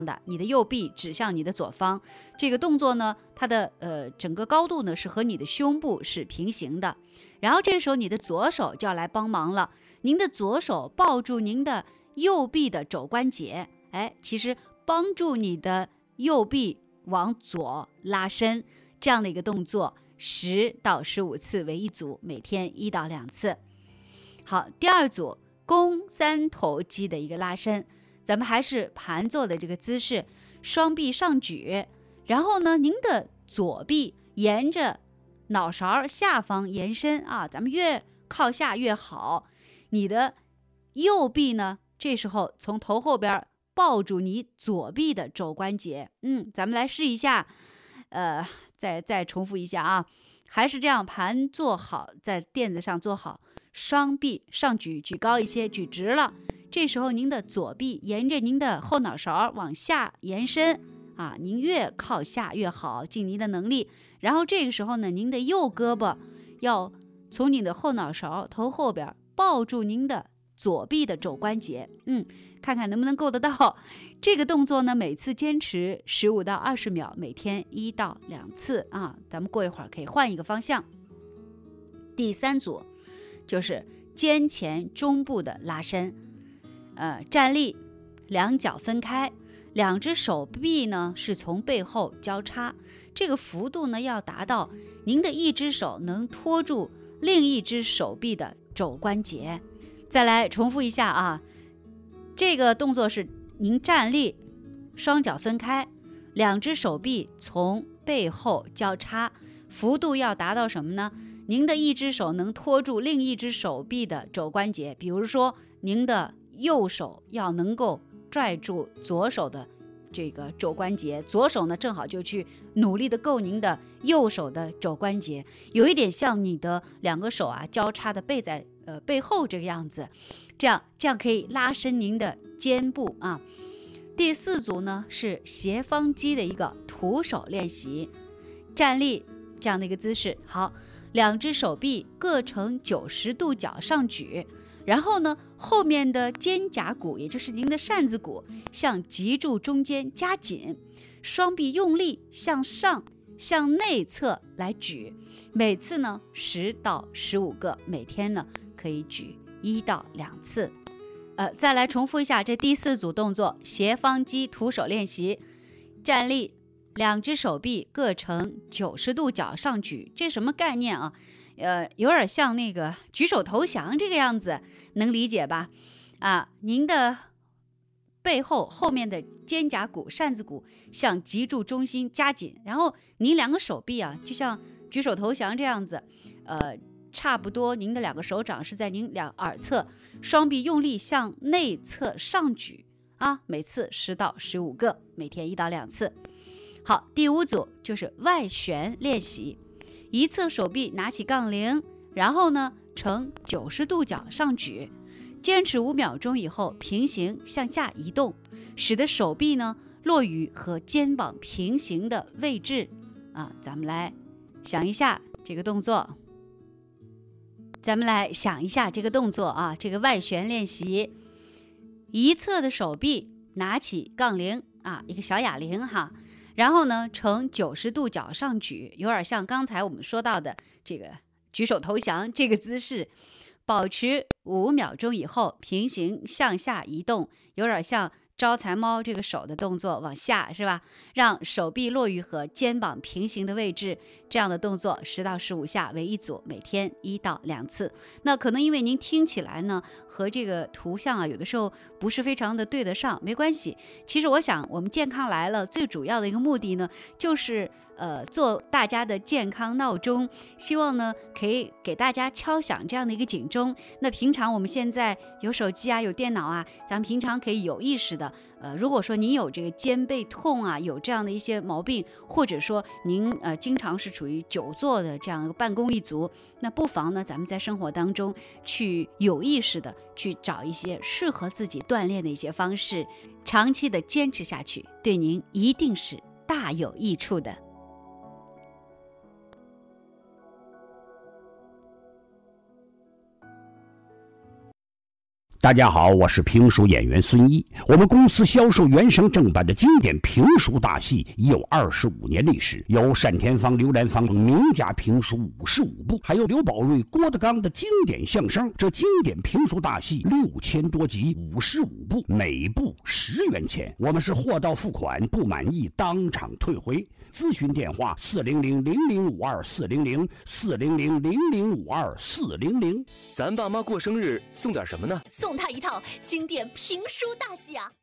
的，你的右臂指向你的左方。这个动作呢，它的整个高度呢是和你的胸部是平行的。然后这个时候你的左手就要来帮忙了，您的左手抱住您的右臂的肘关节，其实帮助你的右臂往左拉伸，这样的一个动作10到15次为一组，每天1到2次。好，第二组肱三头肌的一个拉伸，咱们还是盘坐的这个姿势，双臂上举，然后呢，您的左臂沿着脑勺下方延伸啊，咱们越靠下越好。你的右臂呢，这时候从头后边抱住你左臂的肘关节，咱们来试一下，再重复一下啊，还是这样盘坐好，在垫子上坐好，双臂上举，举高一些，举直了。这时候您的左臂沿着您的后脑勺往下延伸啊，您越靠下越好，尽您的能力。然后这个时候呢，您的右胳膊要从你的后脑勺头后边抱住您的左臂的肘关节，看看能不能够得到。这个动作呢，每次坚持15到20秒，每天1到2次啊。咱们过一会儿可以换一个方向。第三组就是肩前中部的拉伸，站立，两脚分开，两只手臂呢是从背后交叉，这个幅度呢要达到您的一只手能托住另一只手臂的肘关节。再来重复一下啊，这个动作是您站立，双脚分开，两只手臂从背后交叉，幅度要达到什么呢？您的一只手能托住另一只手臂的肘关节，比如说您的右手要能够拽住左手的这个肘关节，左手呢正好就去努力的够您的右手的肘关节，有一点像你的两个手啊交叉的背在背后这个样子，这样可以拉伸您的肩部啊。第四组呢是斜方肌的一个徒手练习，站立这样的一个姿势，好，两只手臂各成90度角上举，然后呢后面的肩胛骨也就是您的扇子骨向脊柱中间夹紧，双臂用力向上向内侧来举，每次呢10到15个，每天呢可以举1到2次。再来重复一下这第四组动作，斜方肌徒手练习，站立，两只手臂各成90度角上举，这什么概念啊？有点像那个举手投降这个样子，能理解吧？您的背后后面的肩胛骨、扇子骨向脊柱中心夹紧，然后您两个手臂啊，就像举手投降这样子，差不多您的两个手掌是在您耳侧，双臂用力向内侧上举啊，每次10到15个，每天1到2次。好，第五组就是外旋练习，一侧手臂拿起杠铃，然后呢呈90度角上举，坚持5秒钟以后平行向下移动，使得手臂呢落于和肩膀平行的位置啊。咱们来想一下这个动作，啊，这个外旋练习，一侧的手臂拿起杠铃啊，一个小哑铃哈，然后呢呈90度角上举，有点像刚才我们说到的这个举手投降这个姿势，保持5秒钟以后平行向下移动，有点像招财猫这个手的动作往下是吧？让手臂落于和肩膀平行的位置，这样的动作10到15下为一组，每天1到2次。那可能因为您听起来呢和这个图像啊有的时候不是非常的对得上，没关系。其实我想我们健康来了最主要的一个目的呢，就是做大家的健康闹钟，希望呢可以给大家敲响这样的一个警钟。那平常我们现在有手机啊，有电脑啊，咱们平常可以有意识的，如果说您有这个肩背痛啊，有这样的一些毛病，或者说您经常是处于久坐的这样一个办公一族，那不妨呢咱们在生活当中去有意识的去找一些适合自己锻炼的一些方式，长期的坚持下去，对您一定是大有益处的。 大家好，我是评书演员孙一。我们公司销售原声正版的经典评书大戏已有25年历史，有单田芳、刘兰芳名家评书55部，还有刘宝瑞、郭德纲的经典相声。这经典评书大戏6000多集，55部，每部10元钱。我们是货到付款，不满意当场退回。咨询电话400-0052-400，400-0052-400。 咱爸妈过生日送点什么呢？ 送他一套经典评书大戏啊！